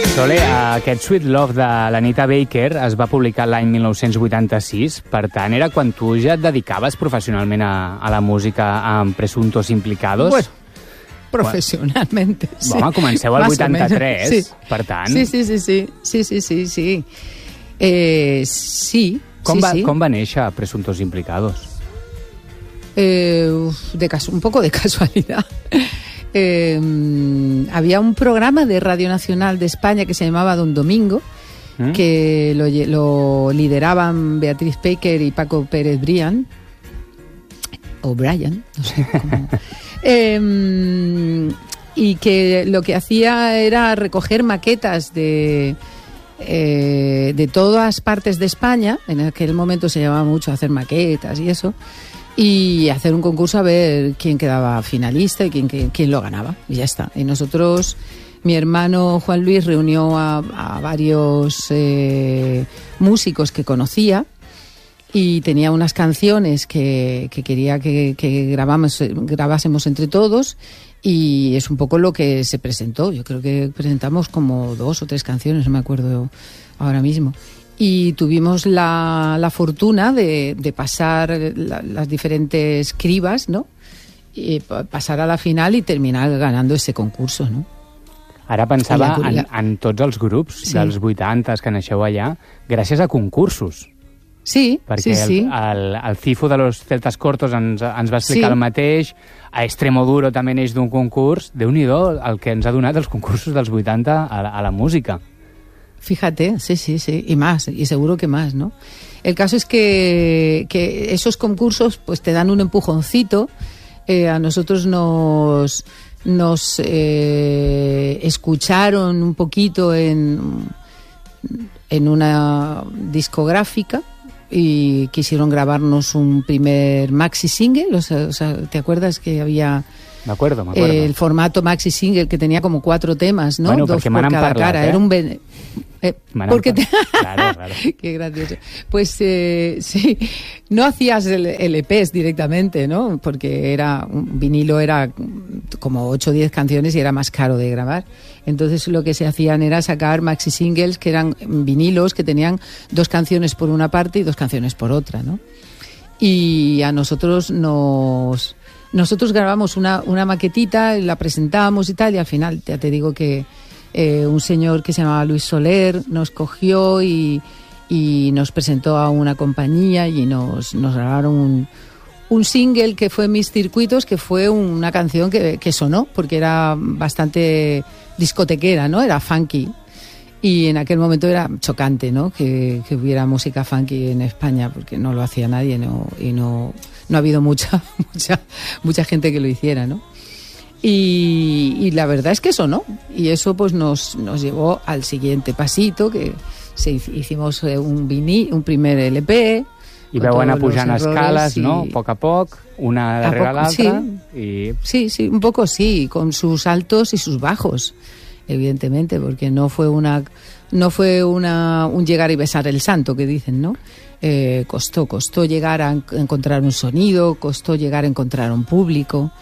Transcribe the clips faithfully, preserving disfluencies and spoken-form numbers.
Sole, aquest Sweet Love de l'Anita Baker es va publicar l'any mil nou-cents vuitanta-sis, per tant, era quan tu ja et dedicaves professionalment a, a la música amb Presuntos Implicados? Bueno, professionalment, sí. Home, comenceu al vuitanta-tres, sí. Per tant... Sí, sí, sí, sí, sí, sí, sí, sí. Eh, sí, com sí, va, sí. Com va néixer Presuntos Implicados? Eh, de caso, un poco de casualidad. Eh, había un programa de Radio Nacional de España que se llamaba Don Domingo, ¿Mm? que lo, lo lideraban Beatriz Baker y Paco Pérez Brian, o Brian, no sé cómo. eh, y que lo que hacía era recoger maquetas de, eh, de todas partes de España. En aquel momento se llamaba mucho hacer maquetas y eso. Y hacer un concurso a ver quién quedaba finalista y quién, quién, quién lo ganaba. Y ya está. Y nosotros, mi hermano Juan Luis reunió a, a varios eh, músicos que conocía y tenía unas canciones que, que quería que, que grabamos, grabásemos entre todos, y es un poco lo que se presentó. Yo creo que presentamos como dos o tres canciones, no me acuerdo ahora mismo. Y tuvimos la, la fortuna de, de pasar la, las diferentes cribas, ¿no? Y pasar a la final i terminar ganando ese concurso, no? Ara pensava la, la... En, en tots els grups sí. dels vuitanta que naixeu allà, gràcies a concursos. Sí, perquè sí, sí. El, el, el Cifo de los Celtas Cortos ens, ens va explicar sí. el mateix, a Extremoduro també neix d'un concurs. Déu-n'hi-do el que ens ha donat els concursos dels vuitanta a la, a la música. Fíjate, sí, sí, sí, y más, y seguro que más, ¿no? El caso es que, que esos concursos pues te dan un empujoncito. Eh, a nosotros nos, nos eh, escucharon un poquito en, en una discográfica y quisieron grabarnos un primer maxi single. O sea, o sea, ¿te acuerdas que había... Me acuerdo, me acuerdo. Eh, el formato maxi single que tenía como cuatro temas, ¿no? Bueno, Dos por cada parlat, cara. ¿eh? Era un... Ben... Eh, porque te... Claro, claro. Qué gracioso. Pues eh, sí, no hacías el, el E Pes directamente, ¿no? Porque era un vinilo, era como ocho o diez canciones y era más caro de grabar. Entonces lo que se hacían era sacar maxi singles que eran vinilos que tenían dos canciones por una parte y dos canciones por otra, ¿no? Y a nosotros nos... Nosotros grabamos una, una maquetita, la presentamos y tal, y al final ya te digo que eh, un señor que se llamaba Luis Soler nos cogió y, y nos presentó a una compañía y nos, nos grabaron un, un single que fue Mis Circuitos, que fue una canción que, que sonó, porque era bastante discotequera, ¿no? Era funky. Y en aquel momento era chocante, ¿no? Que, que hubiera música funky en España, porque no lo hacía nadie, ¿no? Y no... No ha habido mucha, mucha, mucha gente que lo hiciera, ¿no? Y, y la verdad es que eso no. Y eso pues nos, nos llevó al siguiente pasito, que se hicimos un vinil, un primer L P. I veu anar pujant escales, i... ¿no? Poc a poc, una darrere l'altra. Sí. Y... sí, sí, un poco sí, con sus altos y sus bajos, evidentemente, porque no fue una, no fue una, un llegar y besar el santo, que dicen, ¿no? Eh, costó, costó llegar a encontrar un sonido, costó llegar a encontrar un público,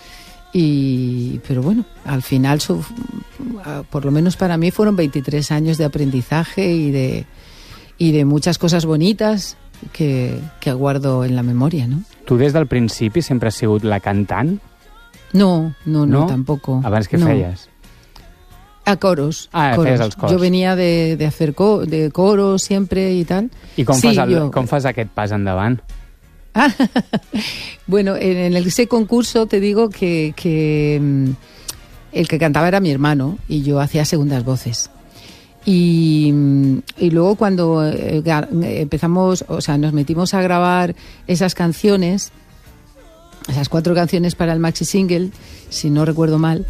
y pero bueno, al final, su, por lo menos para mí, fueron veintitrés años de aprendizaje y de, y de muchas cosas bonitas que, que guardo en la memoria, ¿no? Tu des del principi sempre has sigut la cantant? No, no, no, no? tampoco. Abans què no. feies? A coros. Ah, coros. feies els cors. Yo venía de, de hacer co de coro siempre y tal. I com, sí, fas el, yo... com fas aquest pas endavant? Ah, bueno, en, en ese concurso te digo que, que el que cantaba era mi hermano y yo hacía segundas voces. Y, y luego cuando eh, empezamos, o sea, nos metimos a grabar esas canciones, esas cuatro canciones para el maxi single, si no recuerdo mal,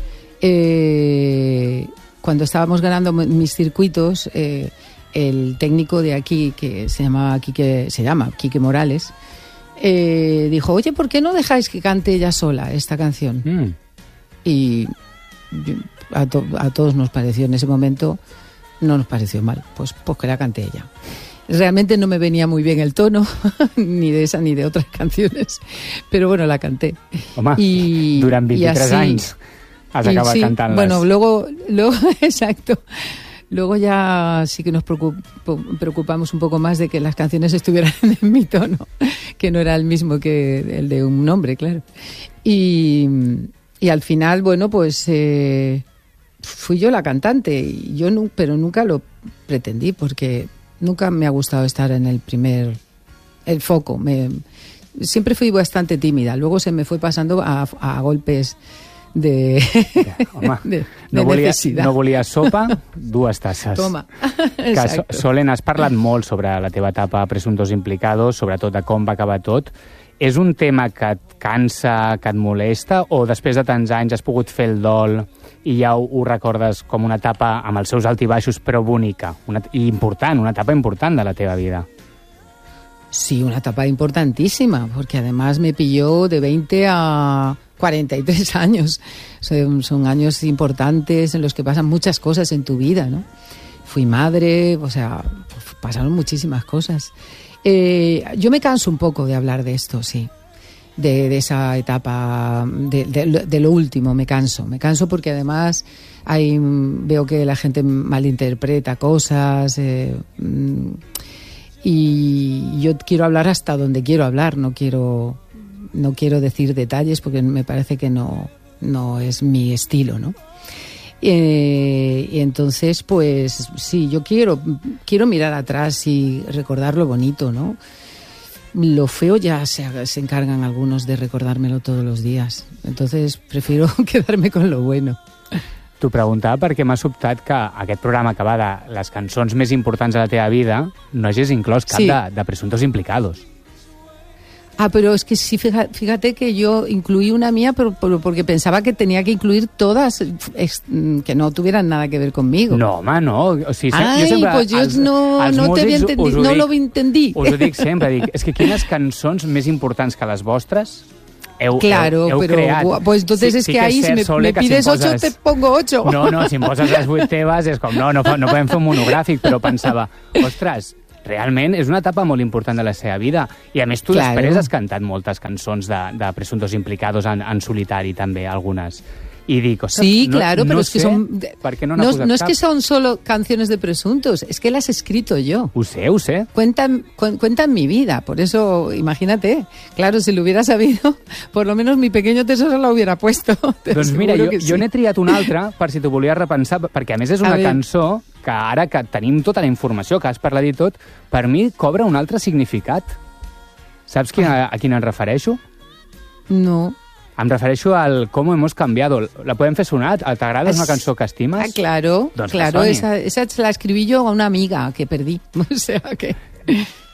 eh, cuando estábamos ganando Mis Circuitos, eh, el técnico de aquí, que se llamaba Quique, se llama Quique Morales, eh, dijo, oye, ¿por qué no dejáis que cante ella sola esta canción? Mm. Y a, to a todos nos pareció en ese momento, no nos pareció mal, pues, pues que la cante ella. Realmente no me venía muy bien el tono, ni de esa ni de otras canciones, pero bueno, la canté. Home, y, durant veintitrés anys has acabat sí, cantant-les. Bueno, luego, luego exacto. Luego ya sí que nos preocupamos un poco más de que las canciones estuvieran en mi tono, que no era el mismo que el de un hombre, claro. Y, y al final, bueno, pues eh, fui yo la cantante, y yo no, pero nunca lo pretendí, porque nunca me ha gustado estar en el primer, el foco. Me, siempre fui bastante tímida, luego se me fue pasando a, a golpes de, Home, de, de no volia, necessitat. No volies sopa, dues tasses. Toma, que, exacto. Solen, has parlat molt sobre la teva etapa a Presuntos Implicados, sobretot de com va acabar tot. És un tema que et cansa, que et molesta, o després de tants anys has pogut fer el dol i ja ho, ho recordes com una etapa amb els seus altibaixos, però bonica, una, i important, una etapa important de la teva vida? Sí, una etapa importantísima, porque además me pilló de veinte a cuarenta y tres años. Son, son años importantes en los que pasan muchas cosas en tu vida, ¿no? Fui madre, o sea, pasaron muchísimas cosas. Eh, yo me canso un poco de hablar de esto, sí. De, de esa etapa, de, de, de lo último, me canso. Me canso porque además hay, veo que la gente malinterpreta cosas. Eh, y yo quiero hablar hasta donde quiero hablar, no quiero... No quiero decir detalles porque me parece que no, no es mi estilo, ¿no? Eh, y entonces, pues sí, yo quiero, quiero mirar atrás y recordar lo bonito, ¿no? Lo feo ya se, se encargan algunos de recordármelo todos los días. Entonces prefiero quedarme con lo bueno. T'ho preguntava perquè m'ha sobtat que aquest programa que va de les cançons més importants de la teva vida no hagis inclòs cap sí. de, de Presuntos Implicados. Ah, pero es que sí, fíjate, fíjate que yo incluí una mía, pero, pero porque pensaba que tenía que incluir todas, ex, que no tuvieran nada que ver conmigo. No, home, no. O sigui, Ai, jo sempre, pues yo els, no, els no te había entendido, no lo entendí. Us ho dic sempre, dic, és que quines cançons més importants que les vostres heu, claro, heu, heu pero creat. Pues entonces sí, es sí que, que ahí, si me, Sole, me pides si ocho, poses... te pongo ocho. No, no, si em poses les vuit teves és com, no, no, no podem fer un monogràfic, però pensava, ostres, realment és una etapa molt important de la seva vida. I a més tu claro. Després has cantat moltes cançons de, de Presuntos Implicados en, en solitari també, algunes. Y digo, sí, no, claro, no pero sé, es que son... ¿por qué no, no, no, no es que son solo canciones de Presuntos, es que las he escrito yo. Ho sé, ho sé. Cuentan, cu cuentan mi vida, por eso, imagínate. Claro, si lo hubiera sabido, por lo menos mi pequeño tesoro la hubiera puesto. Doncs mira, jo, sí. jo n'he triat una altra per si t'ho volies repensar, perquè a més és una cançó que ara que tenim tota la informació, que has parlat i tot, per mi cobra un altre significat. Saps quina, a quina em refereixo? No. Em refereixo al Cómo hemos cambiado. La podem fer sonar? T'agrada? És una cançó que estimes? Ah, claro, doncs claro. Esa, esa la escribí yo a una amiga que perdí. O sea que...